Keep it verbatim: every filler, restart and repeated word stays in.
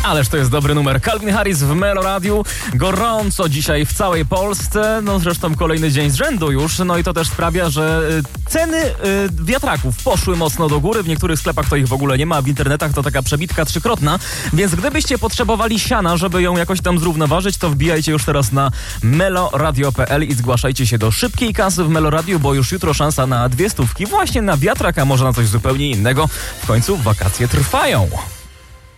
Ależ to jest dobry numer. Calvin Harris w Melo Radiu. Gorąco dzisiaj w całej Polsce. No zresztą kolejny dzień z rzędu już. No i to też sprawia, że ceny y, wiatraków poszły mocno do góry. W niektórych sklepach to ich w ogóle nie ma. W internetach to taka przebitka trzykrotna. Więc gdybyście potrzebowali siana, żeby ją jakoś tam zrównoważyć, to wbijajcie już teraz na meloradio kropka p l i zgłaszajcie się do szybkiej kasy w Melo Radiu, bo już jutro szansa na dwie stówki właśnie na wiatrak, a może na coś zupełnie innego. W końcu wakacje trwają.